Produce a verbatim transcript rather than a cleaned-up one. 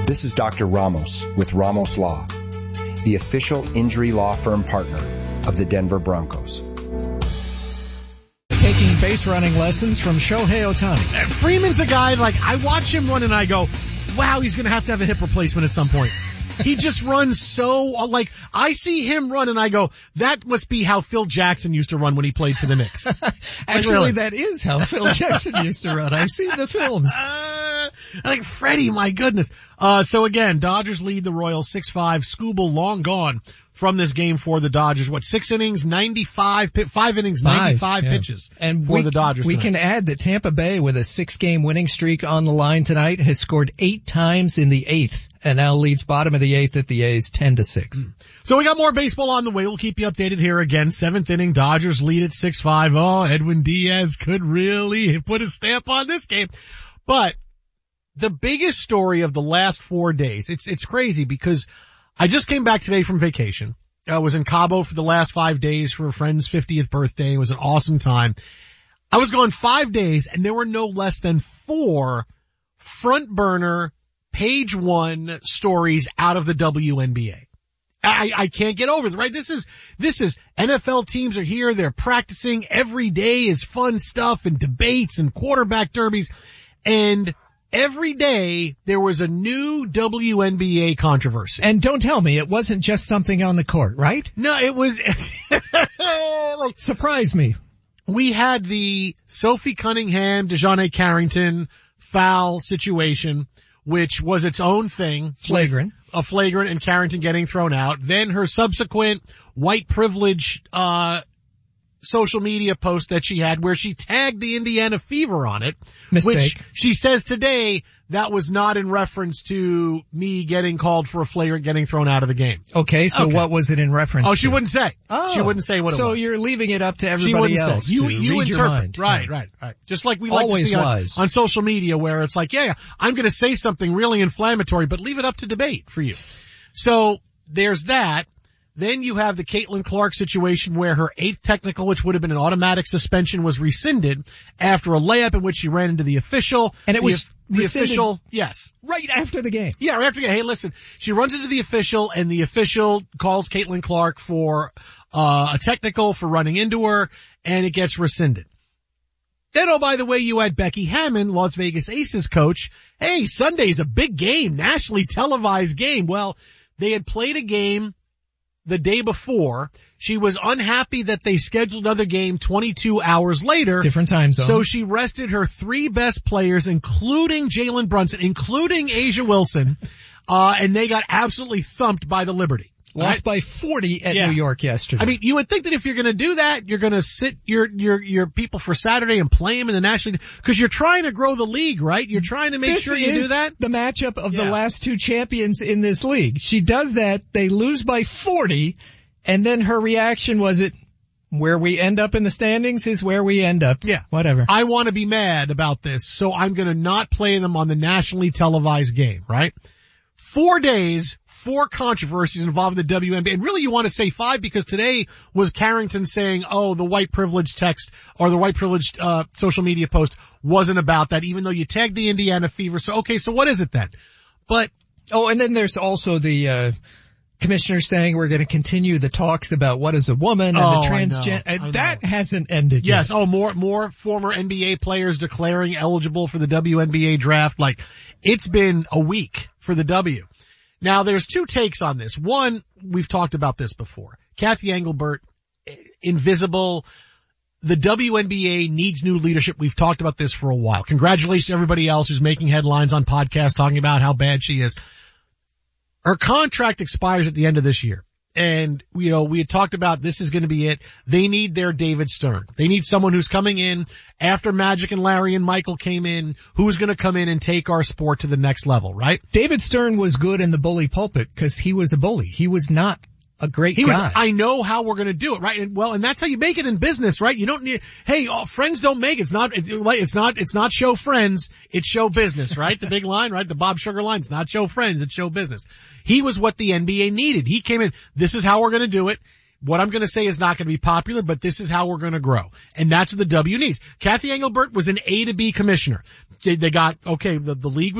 This is Doctor Ramos with Ramos Law, the official injury law firm partner of the Denver Broncos. Taking base running lessons from Shohei Ohtani. Freeman's a guy, like, I watch him run and I go, wow, he's going to have to have a hip replacement at some point. He just runs so, like, I see him run and I go, that must be how Phil Jackson used to run when he played for the Knicks. Actually, really. That is how Phil Jackson used to run. I've seen the films. Uh, like, Freddie, my goodness. Uh, so again, Dodgers lead the Royals six five. Skubal long gone from this game for the Dodgers. What, six innings, ninety-five, five innings, Five, ninety-five yeah. pitches and for we, the Dodgers We tonight. can add that Tampa Bay, with a six-game winning streak on the line tonight, has scored eight times in the eighth and now leads bottom of the eighth at the A's ten to six. So we got more baseball on the way. We'll keep you updated here again. Seventh inning, Dodgers lead at six five. Oh, Edwin Diaz could really put a stamp on this game. But the biggest story of the last four days, it's, it's crazy because I just came back today from vacation. I was in Cabo for the last five days for a friend's fiftieth birthday. It was an awesome time. I was gone five days and there were no less than four front burner page one stories out of the W N B A. I, I can't get over it, right? This is, this is N F L teams are here. They're practicing every day is fun stuff and debates and quarterback derbies. And every day there was a new W N B A controversy. And don't tell me it wasn't just something on the court, right? No, it was, like, surprise me. We had the Sophie Cunningham, DeJounte Carrington foul situation, which was its own thing. Flagrant. A flagrant and Carrington getting thrown out. Then her subsequent white privilege, uh, social media post that she had where she tagged the Indiana Fever on it. Mistake. Which she says today that was not in reference to me getting called for a flagrant getting thrown out of the game. Okay, so Okay. what was it in reference to? Oh, she wouldn't say. Oh. She wouldn't say what it so was. So you're leaving it up to She everybody wouldn't else say. You, to you read your interpret. mind. Right, Yeah. right, right. Just like we like Always to see on, wise. on social media where it's like, yeah, yeah, I'm going to say something really inflammatory, but leave it up to debate for you. So there's that. Then you have the Caitlin Clark situation where her eighth technical, which would have been an automatic suspension, was rescinded after a layup in which she ran into the official. And it the, was the rescinded official, yes. right after the game. Yeah, right after the game. Hey, listen, she runs into the official and the official calls Caitlin Clark for, uh, a technical for running into her and it gets rescinded. Then, oh, by the way, you had Becky Hammon, Las Vegas Aces coach. Hey, Sunday's a big game, nationally televised game. Well, they had played a game the day before. She was unhappy that they scheduled another game twenty-two hours later. Different time zone. So she rested her three best players, including Jalen Brunson, including Asia Wilson, uh, and they got absolutely thumped by the Liberty. Lost Right? by forty at Yeah. New York yesterday. I mean, you would think that if you're going to do that, you're going to sit your your your people for Saturday and play them in the National League because you're trying to grow the league, right? You're trying to make this sure you is do that. the matchup of Yeah. the last two champions in this league. She does that. They lose by forty. And then her reaction was it, where we end up in the standings is where we end up. Yeah. Whatever. I want to be mad about this, so I'm going to not play them on the nationally televised game, right? Four days, four controversies involving the W N B A. And really you want to say five because today was Carrington saying, oh, the white privilege text or the white privilege, uh, social media post wasn't about that, even though you tagged the Indiana Fever. So, okay, so what is it then? But, oh, and then there's also the, uh, commissioner saying we're going to continue the talks about what is a woman and Oh, the I transgender. know, I That know. hasn't ended yes, yet. oh, more, more former N B A players declaring eligible for the W N B A draft. Like, it's been a week for the W. Now, there's two takes on this. One, we've talked about this before. Kathy Engelbert, invisible. The W N B A needs new leadership. We've talked about this for a while. Congratulations to everybody else who's making headlines on podcasts talking about how bad she is. Her contract expires at the end of this year. And, you know, we had talked about this is going to be it. They need their David Stern. They need someone who's coming in after Magic and Larry and Michael came in, who's going to come in and take our sport to the next level, right? David Stern was good in the bully pulpit because he was a bully. He was not a great He guy. was, I know how we're going to do it, right? And well, and that's how you make it in business, right? You don't need, hey, oh, friends don't make it. It's not, it's, it's not, it's not show friends, it's show business, right? The big line, right? The Bob Sugar line. It's not show friends, it's show business. He was what the N B A needed. He came in, this is how we're going to do it. What I'm going to say is not going to be popular, but this is how we're going to grow. And that's what the W needs. Kathy Engelbert was an A to B commissioner. They, they got, okay, the, the league was